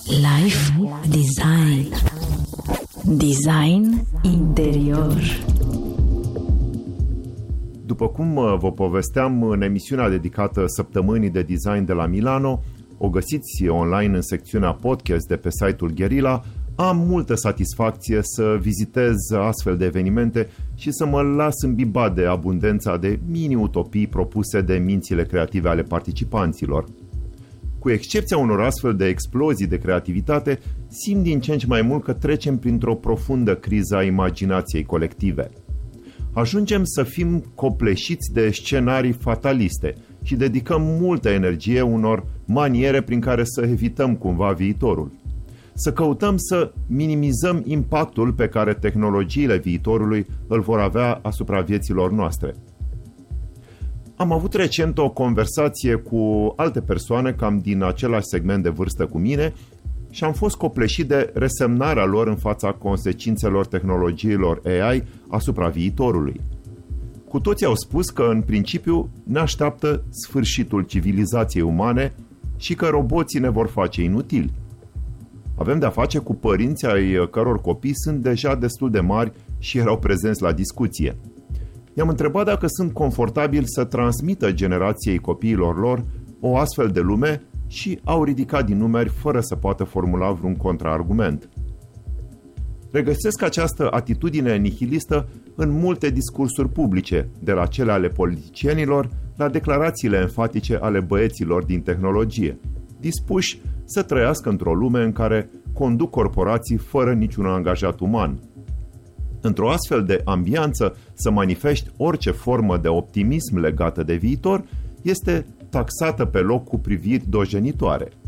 Life Design. Design interior. După cum vă povesteam în emisiunea dedicată săptămânii de design de la Milano, o găsiți online în secțiunea podcast de pe site-ul Guerilla, am multă satisfacție să vizitez astfel de evenimente și să mă las îmbibat de abundența de mini-utopii propuse de mințile creative ale participanților. Cu excepția unor astfel de explozii de creativitate, simt din ce în ce mai mult că trecem printr-o profundă criză a imaginației colective. Ajungem să fim copleșiți de scenarii fataliste și dedicăm multă energie unor maniere prin care să evităm cumva viitorul. Să căutăm să minimizăm impactul pe care tehnologiile viitorului îl vor avea asupra vieților noastre. Am avut recent o conversație cu alte persoane cam din același segment de vârstă cu mine și am fost copleșit de resemnarea lor în fața consecințelor tehnologiilor AI asupra viitorului. Cu toții au spus că, în principiu, ne așteaptă sfârșitul civilizației umane și că roboții ne vor face inutili. Avem de-a face cu părinți ai căror copii sunt deja destul de mari și erau prezenți la discuție. I-am întrebat dacă sunt confortabili să transmită generației copiilor lor o astfel de lume și au ridicat din numeri fără să poată formula vreun contraargument. Regăsesc această atitudine nihilistă în multe discursuri publice, de la cele ale politicienilor la declarațiile enfatice ale băieților din tehnologie, dispuși să trăiască într-o lume în care conduc corporații fără niciun angajat uman. Într-o astfel de ambianță, să manifesti orice formă de optimism legată de viitor este taxată pe loc cu priviri dojenitoare.